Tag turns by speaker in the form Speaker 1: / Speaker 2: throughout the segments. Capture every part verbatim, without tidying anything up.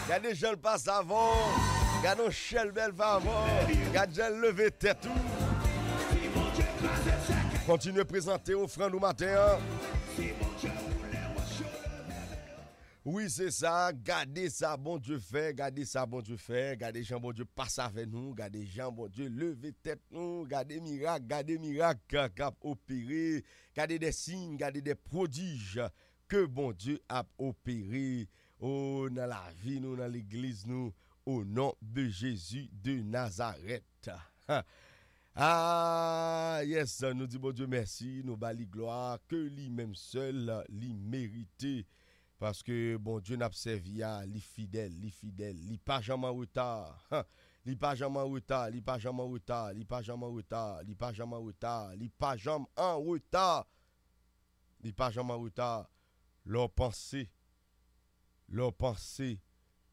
Speaker 1: Gardez gens le passe avant. Gardons Chel belle avant. Gardez le lever tête tout. Continuez à présenter offrande au matin. Oui, c'est ça. Gardez ça, bon Dieu fait. Gardez ça, bon Dieu fait. Gardez Jean, bon Dieu passe avec nous. Gardez Jean, bon Dieu lever tête nous. Gardez miracle, gardez miracle cap opéré. Gardez des signes, gardez des prodiges que bon Dieu a opéré. Oh, dans la vie, nous, dans l'église, nous, au nom de Jésus de Nazareth. Ah, yes, nous disons bon Dieu merci, nous bali gloire, que lui-même seul, lui mérité. Parce que bon Dieu n'a servi à li fidèle, li fidèle, li pas jamais en retard. Li pas jamais en retard, li pas jamais en retard, li pas jamais en retard, li pas jamais en retard, li pas jamais en retard. Li pas jamais en retard. Leur pensée, leur pensée.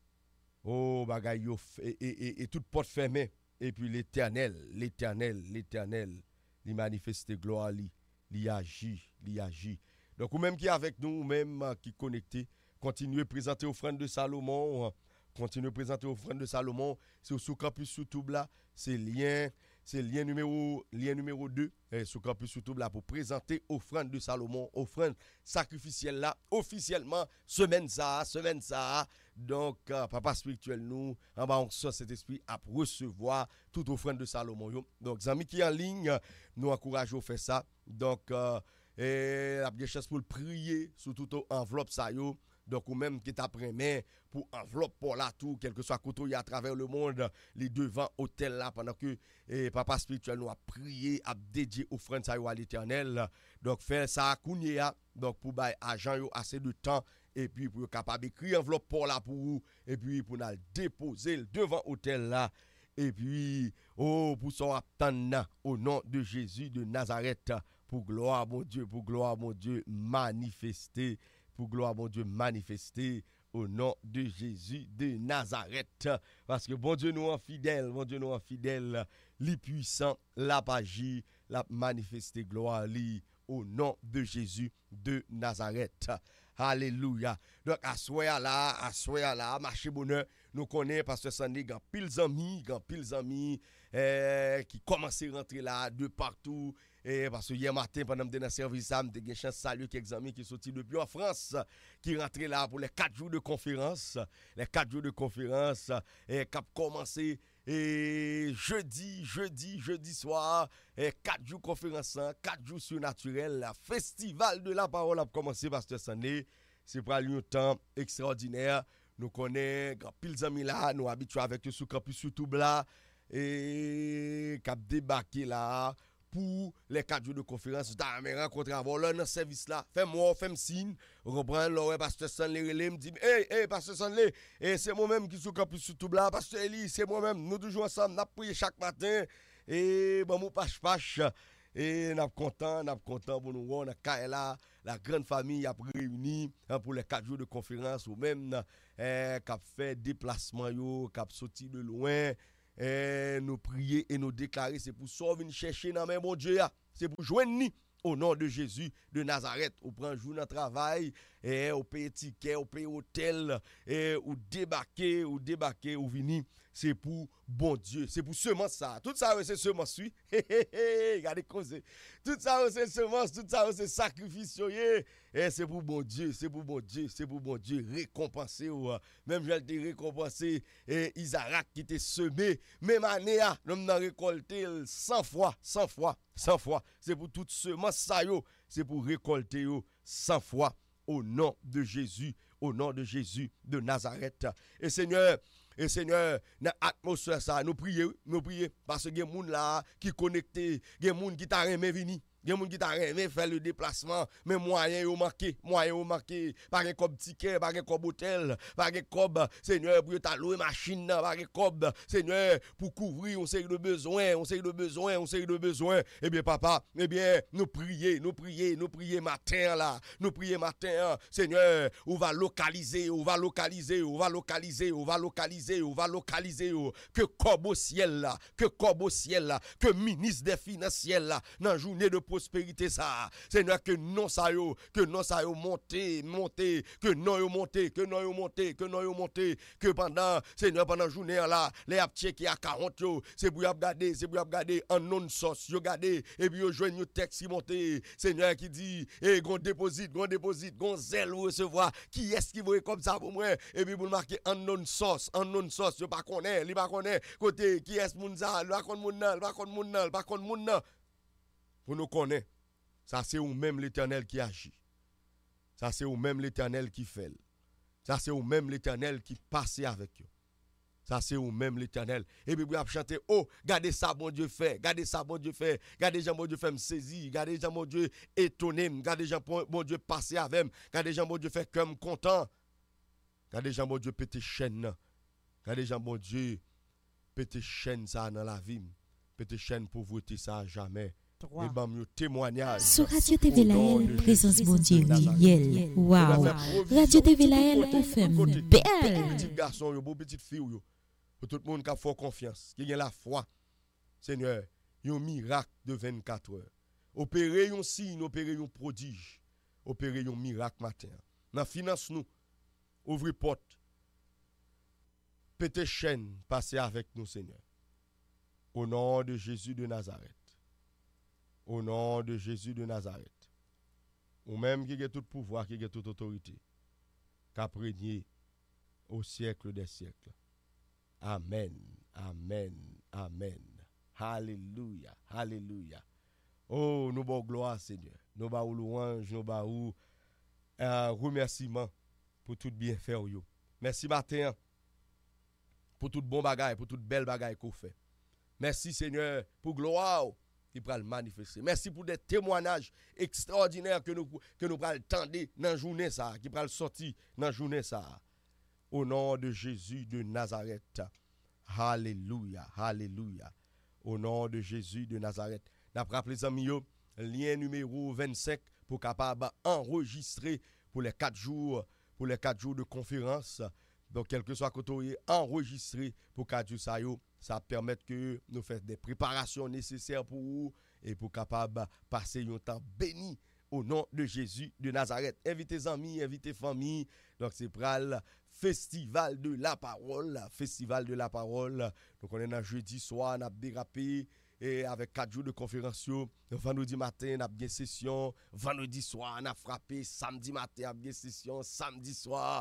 Speaker 1: Oh bagay yo et, et, et, et toute porte fermée et puis l'Éternel, l'Éternel, l'Éternel, li manifeste gloire li, li agit, li agit. Donc, ou même qui est avec nous, ou même uh, qui est connecté, continuez à présenter offrande de Salomon. Uh, continuez à présenter offrande de Salomon. C'est sur Campus YouTube là. C'est lien, c'est lien numéro, lien numéro deux. Eh, sur Campus YouTube là pour présenter offrande de Salomon. Offrande sacrificielle là. Officiellement, semaine ça, semaine ça. Donc, uh, papa spirituel nous, en bas on sort cet esprit à recevoir toute offrande de Salomon. Yo. Donc, les amis qui sont en ligne, nous encourageons à faire ça. Donc, uh, et la chance pour prier sur toute enveloppe ça yo. Donc ou même qui t'apprend pour enveloppe pour là tout quel que soit côté à travers le monde les devant hôtel là pendant que et papa spirituel nous a prié a dédié offrande ça yo à l'Éternel. Donc faire ça kounya donc pour bail agent yo assez de temps et puis pour capable écrire enveloppe pour là pour vous et puis pour nous déposer devant hôtel là. Et puis, oh, pour son attendre au nom de Jésus de Nazareth, pour gloire, mon Dieu, pour gloire, mon Dieu, manifester, pour gloire, mon Dieu, manifester au nom de Jésus de Nazareth. Parce que bon Dieu nous en fidèle, bon Dieu nous en fidèle, les puissants, la pagi, la manifester gloire, li, au nom de Jésus de Nazareth. Alléluia. Donc, à soya là, à soya là, marché bonheur, nous connaissons parce que ça n'est qu'un pile amis, qu'un pile amis eh, qui commencent à rentrer là de partout. Et parce que hier matin, pendant que je dans le service, j'ai eu une chance de saluer quelques amis qui sont sortis depuis en France, qui rentrent là pour les quatre jours de conférence. Les quatre jours de conférence, et qui ont commencé et jeudi, jeudi, jeudi soir, et quatre jours de conférence, quatre jours surnaturels, festival de la parole a commencé parce que ça n'est c'est pour un temps extraordinaire. Nous connaissons grand pile amis là, nous habitués avec eux sur campus YouTube là et qui a débarqué là pour les quatre jours de conférence. J'ai rencontré avant là dans service là. Fais-moi, fais-moi signe. Reprends le pasteur Sanley relé me dit "Hey, hey pasteur Sanley, et c'est moi-même qui sur campus YouTube là, pasteur Eli, c'est moi-même. Nous toujours ensemble, n'a prié chaque matin et bon mon pache pache. Et nous sommes contents, nous sommes contents pour nous voir là, la grande famille a réuni pour les quatre jours de conférence ou même eh, qui a fait déplacement, qui a sorti de loin, eh, nous prier et nous déclarer, c'est pour sauver, chercher dans même bon Dieu, c'est pour joindre au nom de Jésus de Nazareth. Ou prend jour dans travail, et ou paye ticket, ou paye hôtel, et ou débarquer, ou débarquer, ou venir. C'est pour bon Dieu, c'est pour semence ça. Tout ça c'est semence, oui. Regardez cause. Tout ça c'est semence, tout ça c'est sacrifice, et c'est pour bon Dieu, c'est pour bon Dieu, c'est pour bon Dieu récompenser. Même je l'ai récompensé et Isaac qui était semé, même année, nous avons récolté cent fois, cent fois. cent fois, c'est pour toute semence ça yo, c'est pour récolter yo cent fois au nom de Jésus, au nom de Jésus de Nazareth. Et Seigneur, et Seigneur, dans l'atmosphère ça, nous prions, nous prions parce que il y a des gens là qui connecté, il y a des gens qui t'a aimé venir. Il y a des gens qui t'a aimé faire le déplacement, mais moyen yo manqué, moyen yo manqué, pas un comme ticket, pas un comme hôtel, pas un comme Seigneur pour ta louer machine, pas un comme Seigneur pour couvrir on sait de besoin, on sait de besoin, on sait de besoin. Eh bien papa, eh bien nous prier, nous prier, nous prier matin là, nous prier matin, Seigneur, on va localiser, on va localiser, on va localiser, on va localiser, on va localiser que comme au ciel là, que comme au ciel là, que ministre des finances là, dans journée de prospérité ça. Seigneur, que non ça yo, que non ça yo monter, monter, que non yo monter, que non yo monter, que non yo monter, que pendant, Seigneur, pendant journée là, les aptiers qui a quarante yo, c'est pour y regarder, c'est pour y regarder en non sauce, yo regarder, et puis yo joindre un texte qui monter, Seigneur qui dit, eh, gon déposit, gon déposit, gon zèle ou recevoir, qui est-ce qui veut comme ça pour moi, et puis pour marquer en non sauce, en non sauce, yo pas connaît, li pas connaît, côté, qui est-ce moun ça, li pas connaît moun nan, li pas connaît moun nan, li pas connaît moun nan, pour nous connaître, ça c'est ou même l'Éternel qui agit, ça c'est ou même l'Éternel qui fait, ça c'est ou même l'Éternel qui passe avec eux. Ça c'est ou même l'Éternel. Et puis vous avez chanté, oh, gardez ça, bon Dieu fait, gardez ça, bon Dieu fait, gardez Jean, bon Dieu fait me saisir, gardez Jean, bon Dieu étonné, gardez Jean, bon Dieu passé avec moi, gardez Jean, bon Dieu fait comme content, gardez Jean, bon Dieu pété chaîne, gardez Jean, bon Dieu pété chaîne ça dans la vie, pété chaîne pauvreté ça jamais. Et ben, mieux témoignage.
Speaker 2: Sur Radio T V Laël, présence bon Dieu réel. Waouh. Radio T V Laël F M. Belle.
Speaker 1: Petit garçon, yo, petite fille yo. Pour tout le monde qui a fort confiance, qui a la foi. Seigneur, un miracle de vingt-quatre heures. Opérer un signe, opérer un prodige. Opérer un miracle matin. Dans finance nous. Ouvrir porte. Pété chaîne, passez avec nous, Seigneur. Au nom de Jésus de Nazareth. Au nom de Jésus de Nazareth. Ou même qui a tout pouvoir, qui a toute autorité. Qu'a régné au siècle des siècles. Amen. Amen. Amen. Alléluia. Alléluia. Oh, nous bon gloire, Seigneur. Nous ba ou louange, nous ba ou euh, remerciement pour tout bien faire. Merci matin pour tout bon bagay, pour toute belle bagay qu'on fait. Merci Seigneur pour gloire qui va le manifester. Merci pour des témoignages extraordinaires que nous que nous pral tendre dans la journée ça, qui pral sortir dans la journée ça. Au nom de Jésus de Nazareth. Alléluia, alléluia. Au nom de Jésus de Nazareth. N'a rappelé les amis, lien numéro vingt-cinq pour capable enregistrer pour les quatre jours, pour les quatre jours de conférence. Donc, quel que soit côté enregistré pour quatre jours, ça, ça permet que nous fassions des préparations nécessaires pour vous et pour capable passer un temps béni au nom de Jésus de Nazareth. Invitez amis, invitez famille. Donc, c'est pour le festival de la parole. Festival de la parole. Donc, on est dans jeudi soir, on a dérapé. Et avec quatre jours de conférence, vendredi matin, on a bien session, vendredi soir, on a frappé, samedi matin, on a bien session, samedi soir,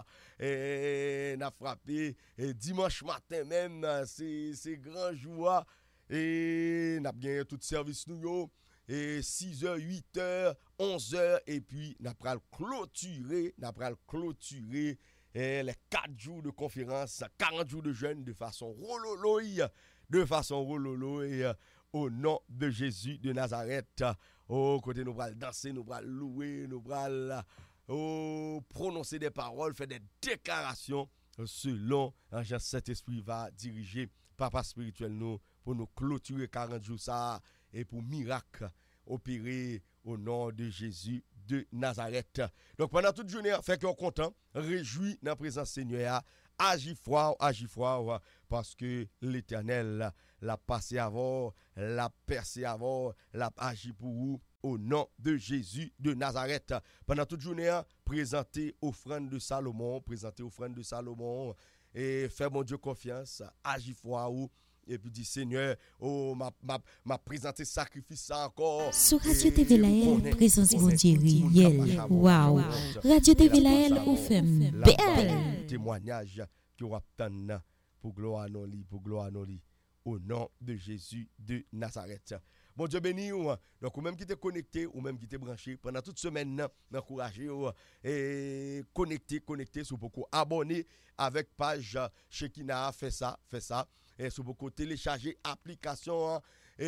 Speaker 1: et on a frappé, et dimanche matin même, c'est grand jour, et on a bien tout service nous, et six heures, huit heures, onze heures, et puis on a pris le clôturer, on a pris le clôturer et les quatre jours de conférence, quarante jours de jeûne de façon rololoï, de façon rololoï. Au nom de Jésus de Nazareth. Au côté nous allons danser, nous allons louer, nous allons oh, prononcer des paroles, faire des déclarations selon un Saint-Esprit va diriger papa spirituel nous pour nous clôturer quarante jours ça et pour miracle opérer au nom de Jésus de Nazareth. Donc pendant toute journée, fait qu'on content, réjouis dans la présence Seigneur, agis froid, agis froid parce que l'Éternel l'a passé avant, l'a percé avant, l'a agi pour vous au nom de Jésus de Nazareth. Pendant toute journée, présentez offrande de Salomon, présentez offrande de Salomon et fais mon Dieu confiance, agis foi ou et puis dit Seigneur, oh m'a m'a m'a présenté sacrifice ça encore.
Speaker 2: Sur Radio T V Laël, présence bon Dieu réel. Waouh. Radio T V Laël F M. Belle
Speaker 1: témoignage qui aura tant pour gloire non li, pour gloire non li. Au nom de Jésus de Nazareth. Bon Dieu béni ou, donc ou même qui t'es connecté ou même qui t'es branché pendant toute semaine, encourager et connecter, connecter sur beaucoup abonner avec page Shekina, fait ça, fait ça et sur beaucoup télécharger application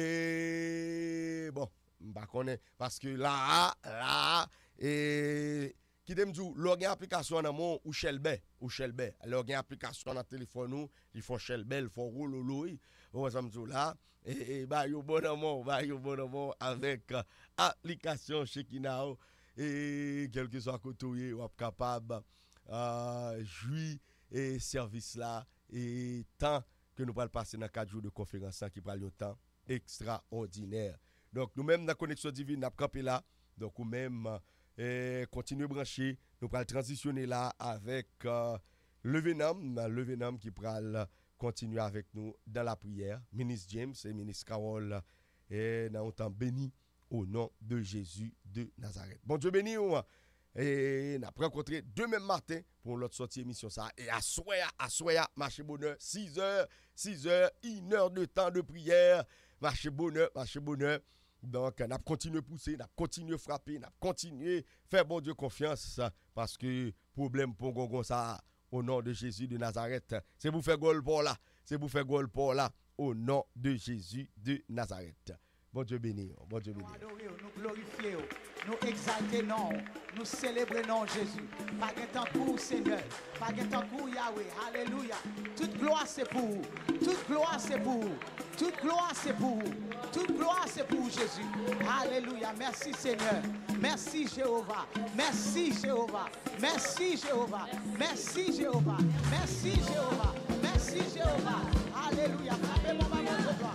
Speaker 1: et bon, bah connaît parce que là là et qui t'aime dire login application dans mon ou Shelbe ou Shelbe login application dans téléphone nous ils font Shelbe ils font rololo on ça me dit là et bah yo bon amour bah yo bon amour avec uh, application Shekina et quel que soit côté ou capable euh jouir et service là et temps que nous allons passer dans quatre jours de conférence qui prend le temps extraordinaire. Donc, nous-mêmes, dans la connexion divine, nous avons campé là. Donc, nous-mêmes, eh, continuez à brancher. Nous allons transitionner là avec euh, le Vénam, le Vénam qui va continuer avec nous dans la prière. Ministre James et Ministre Carole, et nous avons béni au nom de Jésus de Nazareth. Bon Dieu béni, et nous avons rencontré demain matin pour l'autre sortie émission ça. Et à soya, à soya, marché bonheur, six heures, six heures, une heure de temps de prière, marché bonheur, marché bonheur. Donc, nous continuons à pousser, nous continuons à frapper, nous continuons à faire bon Dieu confiance parce que problème pour Gongon ça, au nom de Jésus de Nazareth, c'est vous faire gol pour là, c'est vous faire gol pour là, au nom de Jésus de Nazareth. Bon Dieu béni, bon Dieu béni.
Speaker 3: Nous adorons, nous glorifions, nous exaltons, nous célébrons Jésus. Pas de temps pour Seigneur, pas de temps pour Yahweh. Alléluia. Toute gloire c'est pour vous. Toute gloire c'est pour vous. Toute gloire c'est pour vous. Toute gloire c'est pour Jésus. Alléluia. Merci Seigneur. Merci Jéhovah. Merci Jéhovah. Merci Jéhovah. Merci Jéhovah. Merci Jéhovah. Merci Jéhovah. Alléluia. Frappez-moi ma main de gloire.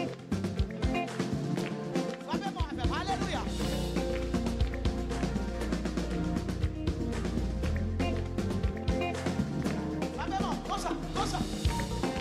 Speaker 3: Alléluia. Comme ça, comme ça.